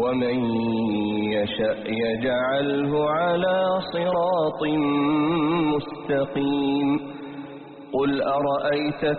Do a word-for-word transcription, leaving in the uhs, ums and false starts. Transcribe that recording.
ومن يشأ يجعله على صراط مستقيم قل أرأيت